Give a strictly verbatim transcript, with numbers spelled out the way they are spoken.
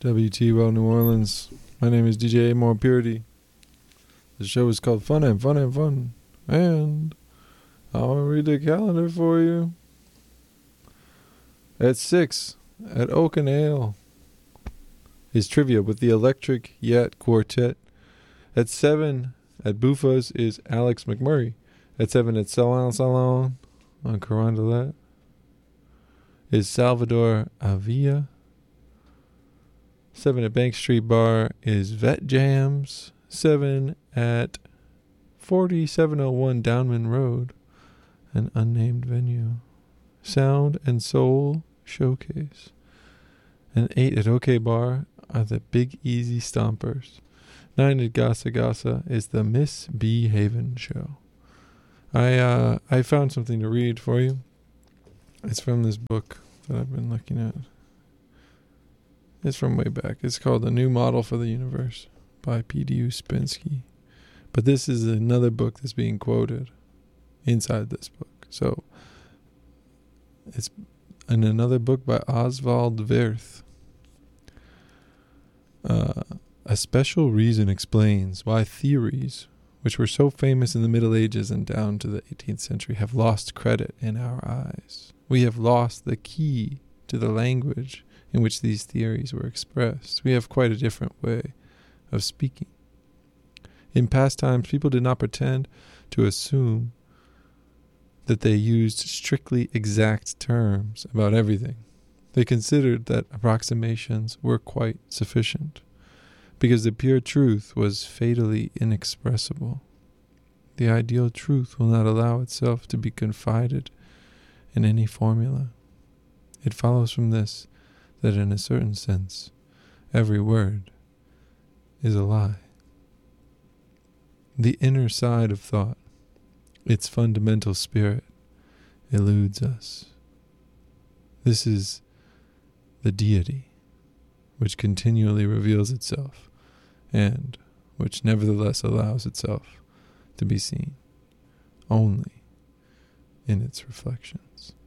W T Well New Orleans. My name is D J Amor Purity. The show is called Fun and Fun and Fun. And I'll read the calendar for you. At six, at Oak and Ale, is Trivia with the Electric Yet Quartet. At seven, at Buffa's, is Alex McMurray. At seven, at Salon Salon on Carondelet, is Salvador Avila. Seven at Bank Street Bar is Vet Jams. Seven at forty-seven oh one Downman Road, an unnamed venue, Sound and Soul Showcase. And eight at OK Bar are the Big Easy Stompers. Nine at Gasa Gasa is the Miss B Haven Show. I uh, I found something to read for you. It's from this book that I've been looking at. It's from way back. It's called The New Model for the Universe by P D Uspensky. But this is another book that's being quoted inside this book. So it's in another book by Oswald Wirth. Uh, a special reason explains why theories, which were so famous in the Middle Ages and down to the eighteenth century, have lost credit in our eyes. We have lost the key to the language in which these theories were expressed. We have quite a different way of speaking. In past times, people did not pretend to assume that they used strictly exact terms about everything. They considered that approximations were quite sufficient, because the pure truth was fatally inexpressible. The ideal truth will not allow itself to be confided in any formula. It follows from this that in a certain sense, every word is a lie. The inner side of thought, its fundamental spirit, eludes us. This is the deity, which continually reveals itself, and which nevertheless allows itself to be seen only in its reflections.